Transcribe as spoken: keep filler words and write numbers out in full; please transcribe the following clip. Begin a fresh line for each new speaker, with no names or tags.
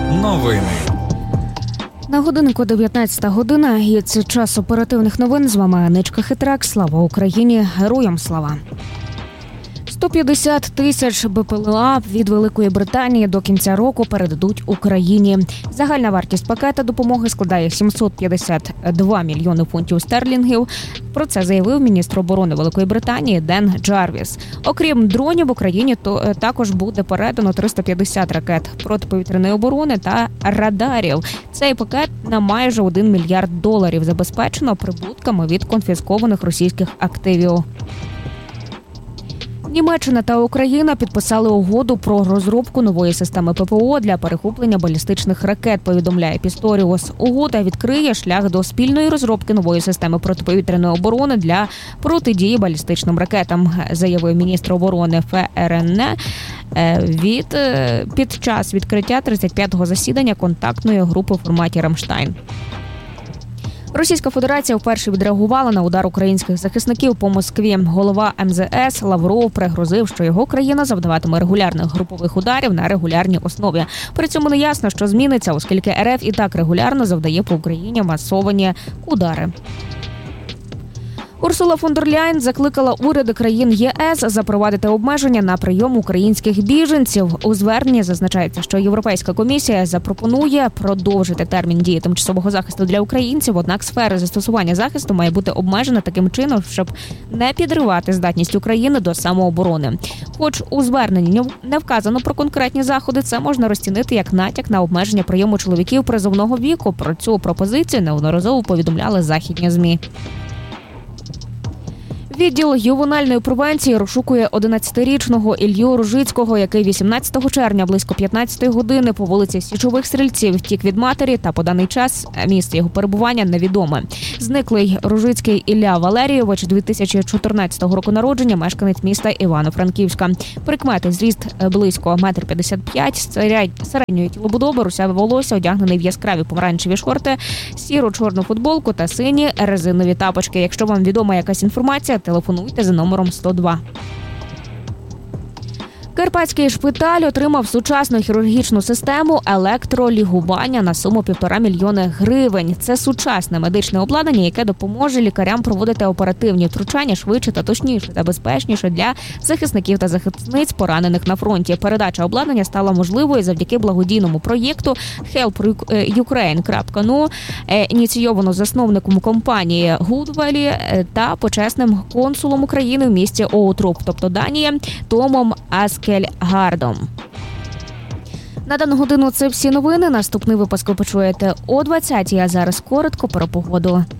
Новини.
На годиннику дев'ятнадцята година, і це час оперативних новин. З вами Анечка Хитрак. Слава Україні! Героям слава! сто п'ятдесят тисяч БПЛА від Великої Британії до кінця року передадуть Україні. Загальна вартість пакета допомоги складає сімсот п'ятдесят два мільйони фунтів стерлінгів. Про це заявив міністр оборони Великої Британії Ден Джарвіс. Окрім дронів, в Україні то також буде передано триста п'ятдесят ракет протиповітряної оборони та радарів. Цей пакет на майже один мільярд доларів забезпечено прибутками від конфіскованих російських активів. Німеччина та Україна підписали угоду про розробку нової системи ППО для перехоплення балістичних ракет, повідомляє Пісторіус. Угода відкриє шлях до спільної розробки нової системи протиповітряної оборони для протидії балістичним ракетам, заявив міністр оборони ФРН від під час відкриття тридцять п'ятого засідання контактної групи в форматі «Рамштайн». Російська Федерація вперше відреагувала на удар українських захисників по Москві. Голова ем зе ес Лавров пригрозив, що його країна завдаватиме регулярних групових ударів на регулярній основі. При цьому не ясно, що зміниться, оскільки ер еф і так регулярно завдає по Україні масовані удари. Урсула фон дер Ляйн закликала уряди країн є ес запровадити обмеження на прийом українських біженців. У зверненні зазначається, що Європейська комісія запропонує продовжити термін дії тимчасового захисту для українців, однак сфера застосування захисту має бути обмежена таким чином, щоб не підривати здатність України до самооборони. Хоч у зверненні не вказано про конкретні заходи, це можна розцінити як натяк на обмеження прийому чоловіків призовного віку. Про цю пропозицію неодноразово повідомляли західні ЗМІ. Відділ ювенальної превенції розшукує одинадцятирічного Ілью Ружицького, який вісімнадцятого червня близько п'ятнадцятої години по вулиці Січових Стрільців втік від матері, та по даний час місце його перебування невідоме. Зниклий Ружицький Ілля Валерійович, дві тисячі чотирнадцятого року народження, мешканець міста Івано-Франківська. Прикмети: зріст близько метр п'ятдесят п'ять, середньої тілобудови, русяве волосся, одягнений в яскраві помаранчеві шорти, сіро-чорну футболку та сині резинові тапочки. Якщо вам відома якась інформація, телефонуйте за номером сто два. Карпатський шпиталь отримав сучасну хірургічну систему електролігування на суму півтора мільйони гривень. Це сучасне медичне обладнання, яке допоможе лікарям проводити оперативні втручання швидше та точніше та безпечніше для захисників та захисниць, поранених на фронті. Передача обладнання стала можливою завдяки благодійному проєкту хелп юкрейн крапка ю ей, ініційовано засновником компанії Гудвелі та почесним консулом України в місті Оутруп, тобто Данія, Томом Аскельгардом. На дану годину це всі новини. Наступний випуск ви почуєте о двадцятій, а зараз коротко про погоду.